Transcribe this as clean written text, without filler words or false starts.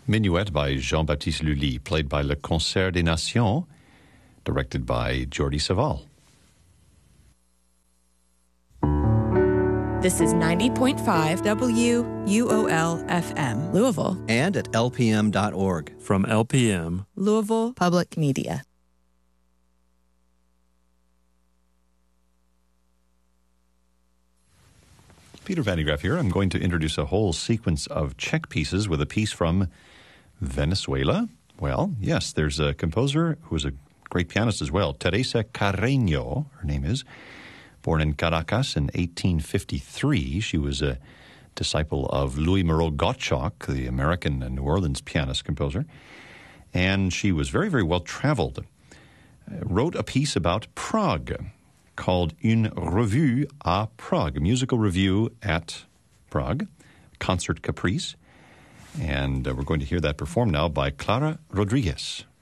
Minuet by Jean-Baptiste Lully, played by Le Concert des Nations, directed by Jordi Savall. This is 90.5 WUOL-FM, Louisville. And at lpm.org. From LPM, Louisville Public Media. Peter Van de Graaff here. I'm going to introduce a whole sequence of Czech pieces with a piece from Venezuela. Well, yes, there's a composer who is a great pianist as well, Teresa Carreño, her name is. Born in Caracas in 1853, she was a disciple of Louis Moreau Gottschalk, the American New Orleans pianist composer, and she was very, very well traveled. Wrote a piece about Prague called Une Revue à Prague, a musical review at Prague, Concert Caprice, and we're going to hear that performed now by Clara Rodriguez.